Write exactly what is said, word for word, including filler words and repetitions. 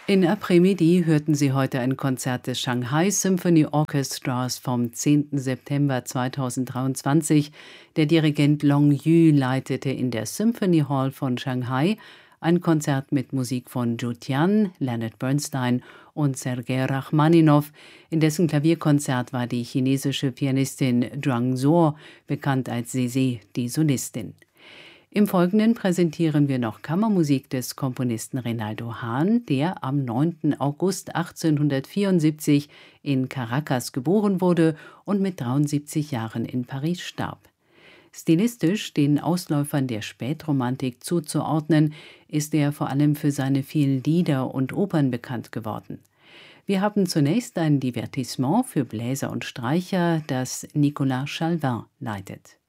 In Après-Midi hörten Sie heute ein Konzert des Shanghai Symphony Orchestras vom zehnten September zweitausenddreiundzwanzig. Der Dirigent Long Yu leitete in der Symphony Hall von Shanghai ein Konzert mit Musik von Zhu Tian, Leonard Bernstein und Sergei Rachmaninow. In dessen Klavierkonzert war die chinesische Pianistin Zhuang Zuo, bekannt als Zeze, die Solistin. Im Folgenden präsentieren wir noch Kammermusik des Komponisten Reynaldo Hahn, der am neunten August achtzehnhundertvierundsiebzig in Caracas geboren wurde und mit dreiundsiebzig Jahren in Paris starb. Stilistisch den Ausläufern der Spätromantik zuzuordnen, ist er vor allem für seine vielen Lieder und Opern bekannt geworden. Wir haben zunächst ein Divertissement für Bläser und Streicher, das Nicolas Chalvin leitet.